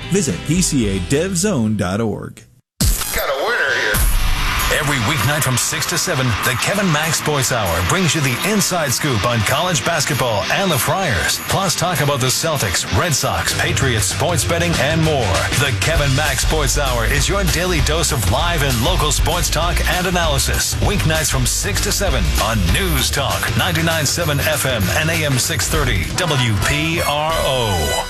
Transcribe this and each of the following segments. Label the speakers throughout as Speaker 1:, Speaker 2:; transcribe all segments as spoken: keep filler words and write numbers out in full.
Speaker 1: Visit p c a dev zone dot org.
Speaker 2: Got a winner here.
Speaker 3: Every weeknight from six to seven, the Kevin Max Sports Hour brings you the inside scoop on college basketball and the Friars. Plus talk about the Celtics, Red Sox, Patriots, sports betting, and more. The Kevin Max Sports Hour is your daily dose of live and local sports talk and analysis. Weeknights from six to seven on News Talk ninety-nine point seven F M and A M six thirty W P R O.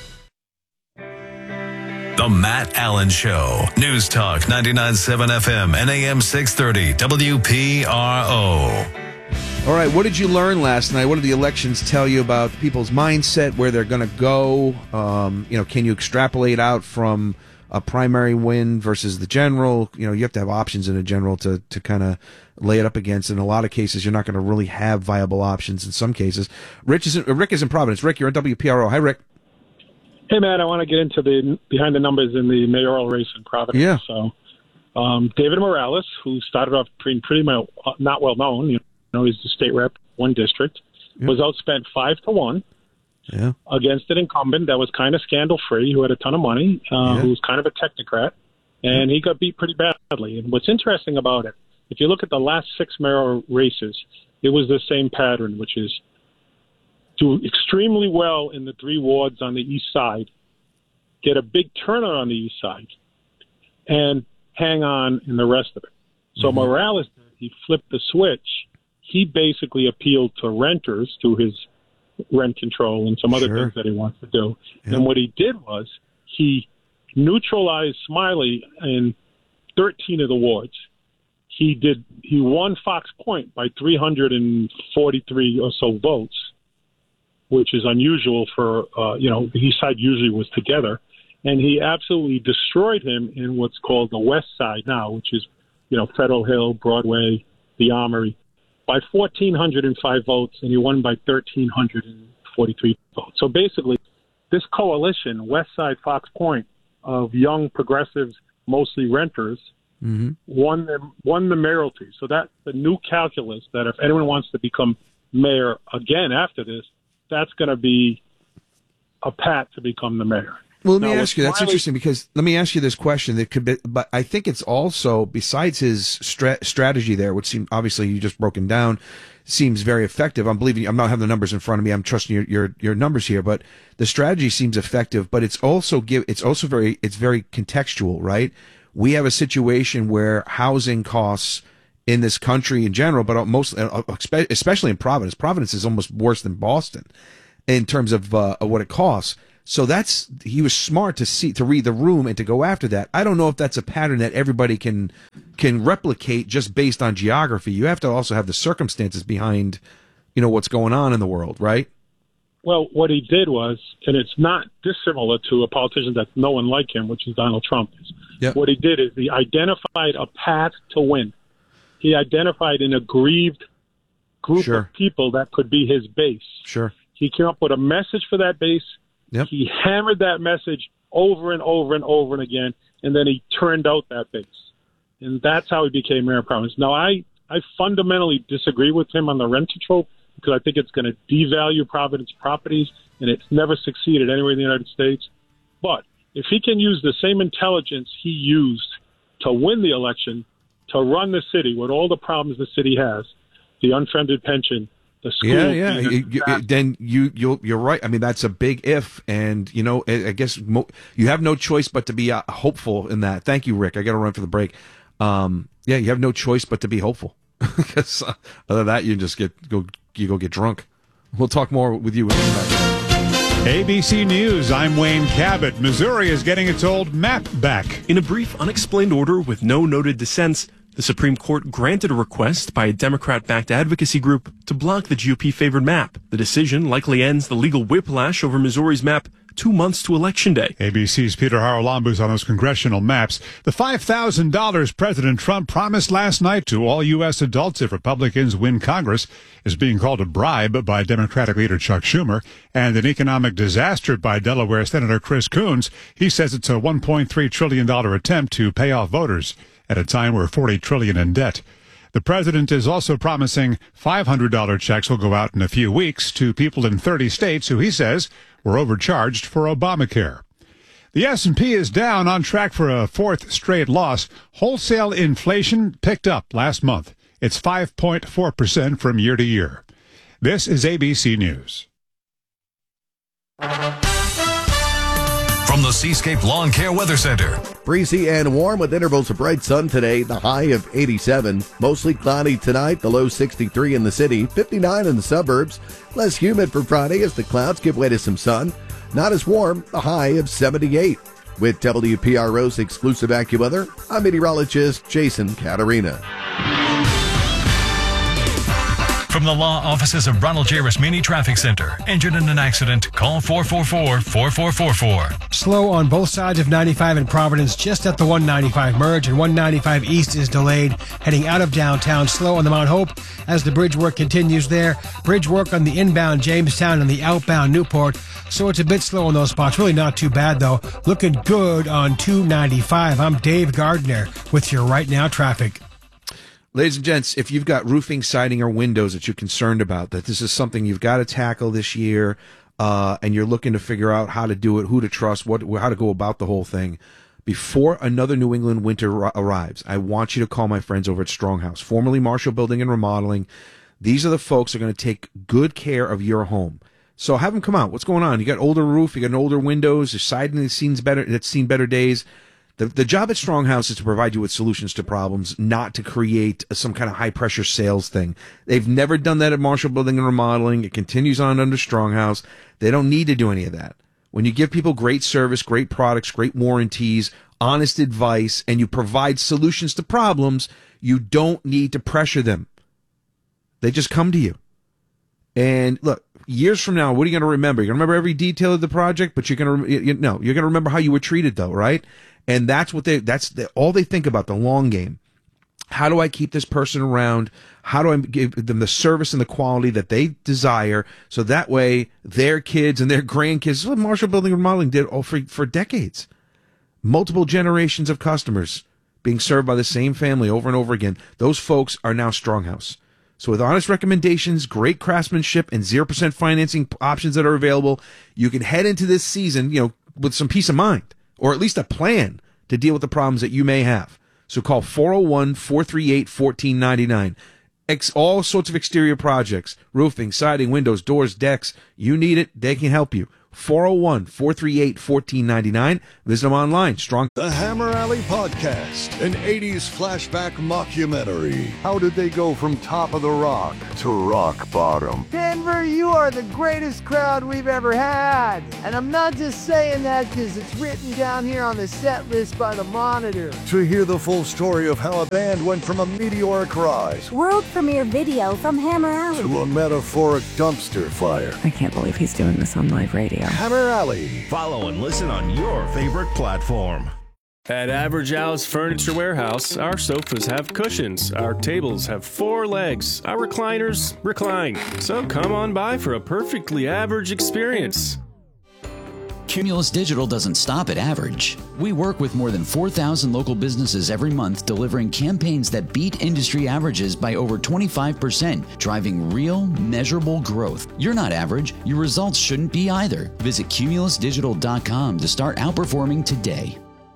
Speaker 3: The Matt Allen Show. News Talk ninety-nine point seven F M and A M six thirty W P R O.
Speaker 4: All right, what did you learn last night? What did the elections tell you about people's mindset, where they're going to go? Um, you know, can you extrapolate out from a primary win versus the general? You know, you have to have options in a general to, to kind of lay it up against. In a lot of cases, you're not going to really have viable options in some cases. Rich is in, Rick is in Providence. Rick, you're on W P R O. Hi, Rick.
Speaker 5: Hey, Matt, I want to get into the behind the numbers in the mayoral race in Providence.
Speaker 4: Yeah.
Speaker 5: So, um, David Morales, who started off pretty, pretty much not well known, you know, he's the state rep, one district, yeah. was outspent five to one
Speaker 4: yeah. against
Speaker 5: an incumbent that was kind of scandal free, who had a ton of money, uh, yeah. who was kind of a technocrat, and yeah. he got beat pretty badly. And what's interesting about it, if you look at the last six mayoral races, it was the same pattern, which is do extremely well in the three wards on the east side, get a big turnout on the east side, and hang on in the rest of it. So mm-hmm. Morales, he flipped the switch. He basically appealed to renters through his rent control and some other
Speaker 4: sure.
Speaker 5: things that he wants to do.
Speaker 4: Yeah.
Speaker 5: And what he did was he neutralized Smiley in thirteen of the wards. He did. He won Fox Point by three hundred forty-three or so votes, which is unusual for, uh, you know, the east side usually was together. And he absolutely destroyed him in what's called the west side now, which is, you know, Federal Hill, Broadway, the Armory, by one thousand four hundred five votes, and he won by one thousand three hundred forty-three votes. So basically, this coalition, West Side Fox Point, of young progressives, mostly renters, mm-hmm. won, them, won the mayoralty. So that's the new calculus that if anyone wants to become mayor again after this, that's going to be a path to become the mayor.
Speaker 4: Well, let me
Speaker 5: now,
Speaker 4: ask you. That's
Speaker 5: Smiley,
Speaker 4: interesting because let me ask you this question. That could be, but I think it's also besides his stra- strategy there, which seemed obviously you just broken down, seems very effective. I'm believing. I'm not having the numbers in front of me. I'm trusting your your, your numbers here, but the strategy seems effective. But it's also give. It's also very. It's very contextual, right? We have a situation where housing costs in this country in general, but most, especially in Providence. Providence is almost worse than Boston in terms of, uh, of what it costs. So that's, he was smart to see, to read the room and to go after that. I don't know if that's a pattern that everybody can, can replicate just based on geography. You have to also have the circumstances behind, you know, what's going on in the world, right?
Speaker 5: Well, what he did was, and it's not dissimilar to a politician that no one like him, which is Donald Trump. Yep. What he did is he identified a path to win. He identified an aggrieved group
Speaker 4: sure.
Speaker 5: of people that could be his base.
Speaker 4: Sure.
Speaker 5: He came up with a message for that base.
Speaker 4: Yep.
Speaker 5: He hammered that message over and over and over and again, and then he turned out that base. And that's how he became mayor of Providence. Now, I, I fundamentally disagree with him on the rent control because I think it's going to devalue Providence properties, and it's never succeeded anywhere in the United States. But if he can use the same intelligence he used to win the election, to run the city with all the problems the city has, the unfunded pension, the school.
Speaker 4: Yeah, yeah. You, you, then you, you'll, you're right. I mean, that's a big if, and you know, I, I guess mo- you have no choice but to be uh, hopeful in that. Thank you, Rick. I got to run for the break. Um, yeah, you have no choice but to be hopeful because uh, other than that, you just get go you go get drunk. We'll talk more with you.
Speaker 6: A B C News, I'm Wayne Cabot. Missouri is getting its old map back.
Speaker 7: In a brief, unexplained order with no noted dissents, the Supreme Court granted a request by a Democrat-backed advocacy group to block the G O P-favored map. The decision likely ends the legal whiplash over Missouri's map two months to Election Day.
Speaker 6: A B C's Peter Haralambous on those congressional maps. The five thousand dollars President Trump promised last night to all U S adults if Republicans win Congress is being called a bribe by Democratic leader Chuck Schumer and an economic disaster by Delaware Senator Chris Coons. He says it's a one point three trillion dollars attempt to pay off voters at a time we're forty trillion dollars in debt. The president is also promising five hundred dollars checks will go out in a few weeks to people in thirty states who he says were overcharged for Obamacare. The S and P is down, on track for a fourth straight loss. Wholesale inflation picked up last month. It's five point four percent from year to year. This is A B C News.
Speaker 3: From the Seascape Lawn Care Weather Center.
Speaker 8: Breezy and warm with intervals of bright sun today, the high of eighty-seven. Mostly cloudy tonight, the low sixty-three in the city, fifty-nine in the suburbs. Less humid for Friday as the clouds give way to some sun. Not as warm, the high of seventy-eight. With W P R O's exclusive AccuWeather, I'm meteorologist Jason Caterina.
Speaker 3: From the law offices of Ronald J. Rasmini Traffic Center. Injured in an accident? Call four four four, four four four four.
Speaker 9: Slow on both sides of ninety-five in Providence, just at the one ninety-five merge, and one ninety-five East is delayed. Heading out of downtown, slow on the Mount Hope as the bridge work continues there. Bridge work on the inbound Jamestown and the outbound Newport, so it's a bit slow on those spots. Really not too bad, though. Looking good on two ninety-five. I'm Dave Gardner with your Right Now traffic.
Speaker 4: Ladies and gents, if you've got roofing, siding, or windows that you're concerned about, that this is something you've got to tackle this year, uh, and you're looking to figure out how to do it, who to trust, what, how to go about the whole thing, before another New England winter ar- arrives, I want you to call my friends over at Stronghouse, formerly Marshall Building and Remodeling. These are the folks that are going to take good care of your home. So have them come out. What's going on? You got older roof, you got older windows, your siding that's seen better, that's seen better days. The, the job at Stronghouse is to provide you with solutions to problems, not to create some kind of high-pressure sales thing. They've never done that at Marshall Building and Remodeling. It continues on under Stronghouse. They don't need to do any of that. When you give people great service, great products, great warranties, honest advice, and you provide solutions to problems, you don't need to pressure them. They just come to you. And look, years from now, what are you going to remember? You're going to remember every detail of the project, but you're going to, you know, you're going to remember how you were treated, though, right? And that's what they, that's the, all they think about, the long game. How do I keep this person around? How do I give them the service and the quality that they desire? So that way their kids and their grandkids, this is what Marshall Building and Remodeling did all for, for decades. Multiple generations of customers being served by the same family over and over again. Those folks are now Stronghouse. So with honest recommendations, great craftsmanship, and zero percent financing options that are available, you can head into this season, you know, with some peace of mind, or at least a plan to deal with the problems that you may have. So call four oh one, four three eight, one four nine nine. Ex- all sorts of exterior projects, roofing, siding, windows, doors, decks. You need it, they can help you. four oh one, four three eight, one four nine nine. Visit them online. Strong.
Speaker 10: The Hammer Alley Podcast, an eighties flashback mockumentary. How did they go from top of the rock to rock bottom?
Speaker 11: Denver, you are the greatest crowd we've ever had. And I'm not just saying that because it's written down here on the set list by the Monitor.
Speaker 10: To hear the full story of how a band went from a meteoric rise,
Speaker 12: world premiere video from Hammer Alley,
Speaker 10: to a metaphoric dumpster fire.
Speaker 13: I can't believe he's doing this on live radio.
Speaker 10: Hammer Alley.
Speaker 14: Follow and listen on your favorite platform.
Speaker 15: At Average Al's Furniture Warehouse, our sofas have cushions, our tables have four legs, our recliners recline. So come on by for a perfectly average experience.
Speaker 16: Cumulus Digital doesn't stop at average. We work with more than four thousand local businesses every month, delivering campaigns that beat industry averages by over twenty-five percent, driving real, measurable growth. You're not average. Your results shouldn't be either. Visit cumulus digital dot com to start outperforming today.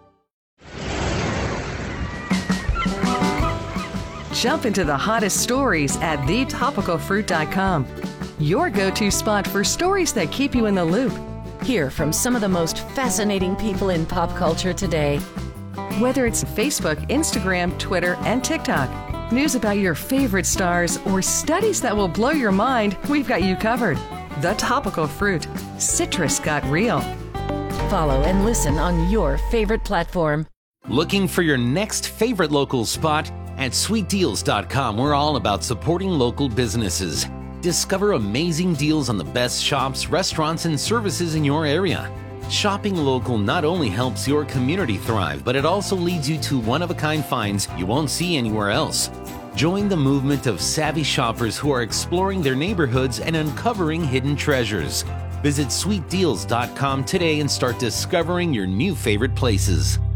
Speaker 17: Jump into the hottest stories at the topical fruit dot com. Your go-to spot for stories that keep you in the loop.
Speaker 18: Hear from some of the most fascinating people in pop culture today.
Speaker 17: Whether it's Facebook, Instagram, Twitter, and TikTok, news about your favorite stars, or studies that will blow your mind, we've got you covered. The Topical Fruit. Citrus got real.
Speaker 18: Follow and listen on your favorite platform.
Speaker 19: Looking for your next favorite local spot? At sweet deals dot com, we're all about supporting local businesses. Discover amazing deals on the best shops, restaurants, and services in your area. Shopping local not only helps your community thrive, but it also leads you to one-of-a-kind finds you won't see anywhere else. Join the movement of savvy shoppers who are exploring their neighborhoods and uncovering hidden treasures. Visit sweet deals dot com today and start discovering your new favorite places.